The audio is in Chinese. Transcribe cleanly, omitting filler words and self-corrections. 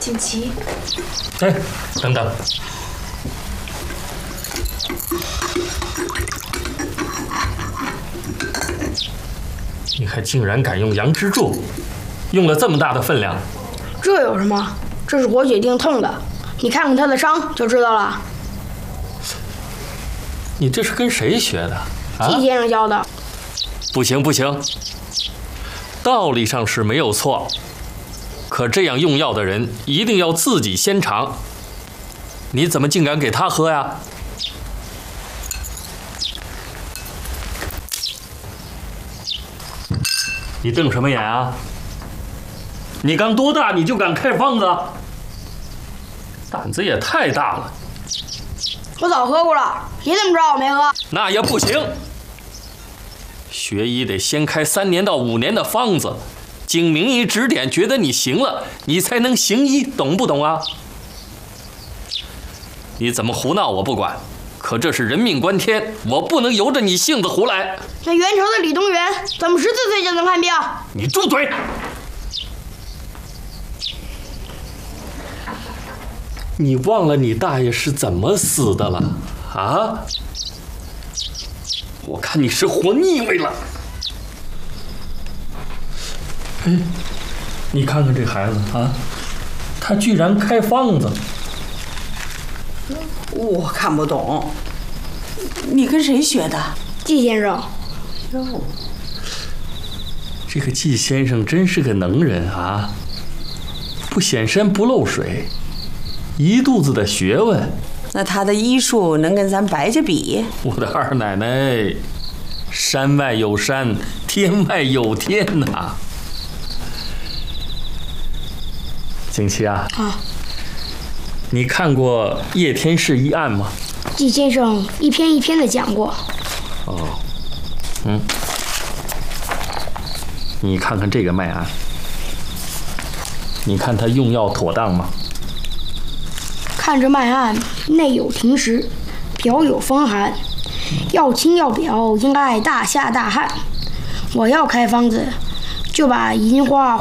锦旗， 哎，等等，你还竟然敢用杨枝柱，用了这么大的分量。 这有什么？这是活血定痛的，你看看他的伤就知道了。 你这是跟谁学的？ 季先生教的。 不行不行，道理上是没有错，可这样用药的人一定要自己先尝。你怎么竟敢给他喝呀？你瞪什么眼啊？你刚多大你就敢开方子？胆子也太大了。 我早喝过了，你怎么知道我没喝？ 那也不行。学医得先开3年到5年的方子，经名医指点，觉得你行了，你才能行医，懂不懂啊？你怎么胡闹我不管，可这是人命关天，我不能由着你性子胡来。 那元朝的李东垣怎么14岁就能看病？ 你住嘴！你忘了你大爷是怎么死的了啊？我看你是活腻味了。哎，你看看这孩子啊，他居然开方子。 我看不懂，你跟谁学的？ 季先生。 哟， 这个季先生真是个能人啊，不显山不漏水，一肚子的学问。 那他的医术能跟咱白家比？ 我的二奶奶，山外有山，天外有天呐！景琦啊，你看过叶天士一案吗？ 季先生一篇一篇的讲过。 哦，你看看这个脉案，你看他用药妥当吗？ 看着脉案，内有停实，表有风寒，药清药表应该大下大汗。我要开方子，就把银花、